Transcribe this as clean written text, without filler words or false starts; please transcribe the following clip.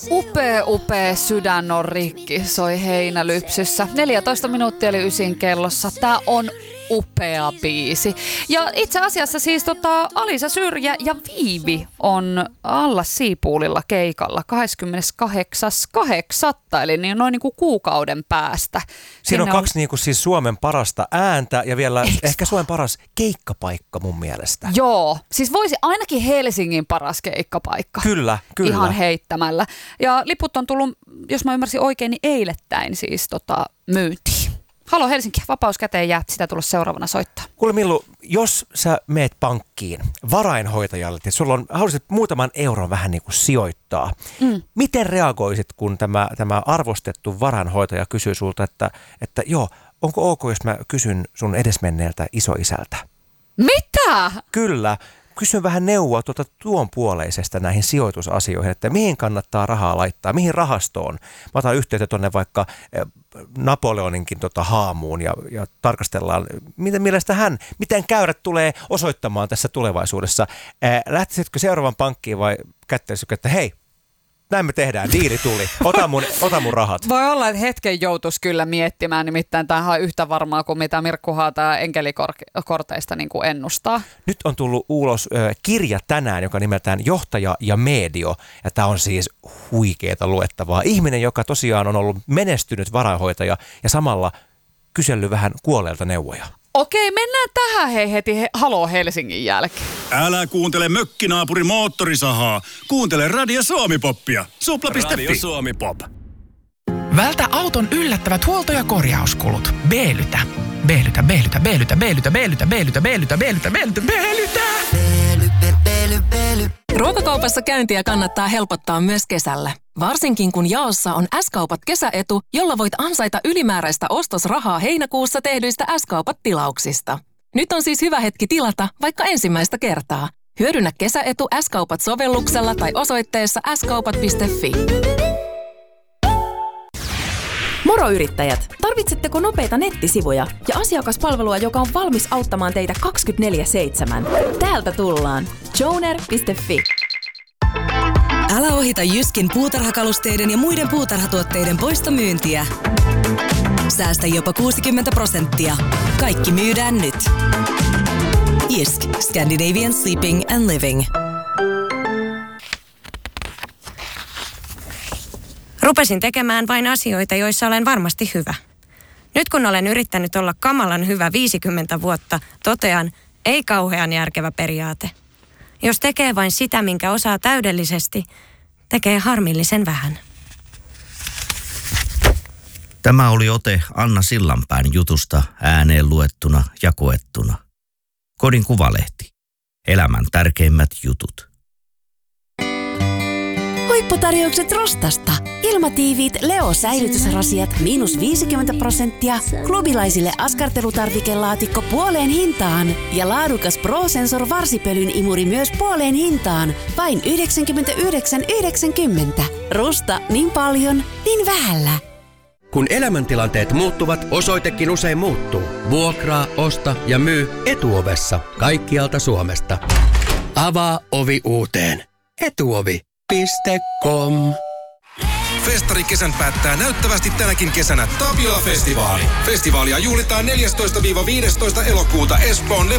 Upea sydän on rikki, soi Heinälypsyssä. 14 minuuttia oli 9 kellossa. Tää on upea biisi. Ja itse asiassa siis Alisa Syrjä ja Viivi on alla Siipuulilla keikalla 28.8. eli noin niin kuin kuukauden päästä. Siinä on kaksi niin kuin siis Suomen parasta ääntä ja vielä ehkä Suomen paras keikkapaikka mun mielestä. Joo, siis voisi ainakin Helsingin paras keikkapaikka. Kyllä. Ihan heittämällä. Ja liput on tullut, jos mä ymmärsin oikein, niin eilettäin siis myyntiin. Halo Helsinki, vapaus käteen jää, sitä tulla seuraavana soittaa. Kuule Millu, jos sä meet pankkiin varainhoitajalle, että sulla on, haluaisit muutaman euron vähän niin kuin sijoittaa. Miten reagoisit, kun tämä arvostettu varainhoitaja kysyy sulta, että joo, onko ok, jos mä kysyn sun edesmenneeltä isoisältä? Mitä? Kyllä. Kysyn vähän neuvoa tuon puoleisesta näihin sijoitusasioihin, että mihin kannattaa rahaa laittaa, mihin rahastoon. Mä otan yhteyttä tuonne vaikka Napoleoninkin haamuun ja tarkastellaan, miten käyrät tulee osoittamaan tässä tulevaisuudessa. Lähtisitkö seuraavan pankkiin vai kättelisikö, että hei, näin me tehdään, diili tuli, ota mun rahat. Voi olla, että hetken joutuisi kyllä miettimään, nimittäin tämähän on yhtä varmaa kuin mitä Mirkku Haata enkelikorteista niin kuin ennustaa. Nyt on tullut ulos kirja tänään, joka nimeltään Johtaja ja medio, ja tämä on siis huikeeta luettavaa. Ihminen, joka tosiaan on ollut menestynyt varainhoitaja ja samalla kysellyt vähän kuolleelta neuvoja. Okei, mennään tähän heti Halo Helsingin jälkeen. Älä kuuntele mökkinaapuri moottorisahaa. Kuuntele Radio Suomi-poppia. Supla.fi. Radio Suomi-pop. Vältä auton yllättävät huolto- ja korjauskulut. Beelytä. Ruokakaupassa käyntiä kannattaa helpottaa myös kesällä. Varsinkin kun jaossa on S-kaupat kesäetu, jolla voit ansaita ylimääräistä ostosrahaa heinäkuussa tehdyistä S-kaupat-tilauksista. Nyt on siis hyvä hetki tilata vaikka ensimmäistä kertaa. Hyödynnä kesäetu S-kaupat-sovelluksella tai osoitteessa skaupat.fi. Moro yrittäjät! Tarvitsetteko nopeita nettisivuja ja asiakaspalvelua, joka on valmis auttamaan teitä 24/7? Täältä tullaan. Joner.fi. Älä ohita Jyskin puutarhakalusteiden ja muiden puutarhatuotteiden poistomyyntiä. Säästä jopa 60%. Kaikki myydään nyt. Jysk. Scandinavian Sleeping and Living. Rupesin tekemään vain asioita, joissa olen varmasti hyvä. Nyt kun olen yrittänyt olla kamalan hyvä 50 vuotta, totean, ei kauhean järkevä periaate. Jos tekee vain sitä, minkä osaa täydellisesti, tekee harmillisen vähän. Tämä oli ote Anna Sillanpään jutusta ääneen luettuna ja koettuna. Kodin Kuvalehti. Elämän tärkeimmät jutut. Huipputarjoukset Rostasta. Ilmatiiviit Leo-säilytysrasiat -50%, klubilaisille askartelutarvikelaatikko puoleen hintaan ja laadukas Pro-Sensor varsipölyn imuri myös puoleen hintaan. Vain 99,90. Rusta niin paljon, niin vähällä. Kun elämäntilanteet muuttuvat, osoitekin usein muuttuu. Vuokraa, osta ja myy Etuovessa kaikkialta Suomesta. Avaa ovi uuteen. Etuovi.com. Festarikesän päättää näyttävästi tänäkin kesänä Tapiola-festivaali. Festivaalia juhlitaan 14-15 elokuuta Espoon